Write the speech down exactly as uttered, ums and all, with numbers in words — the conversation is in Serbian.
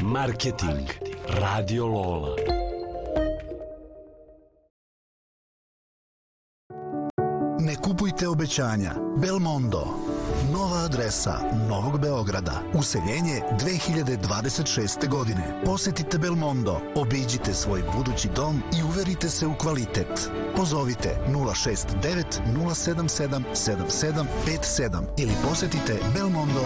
Marketing Radio Lola. Ne kupujte obećanja. Belmondo. Nova adresa Novog Beograda. Useljenje dve hiljade dvadeset šeste. godine. Posetite Belmondo, obiđite svoj budući dom i uverite se u kvalitet. Pozovite nula šest devet nula sedam sedam sedam sedam pet sedam ili posetite belmondo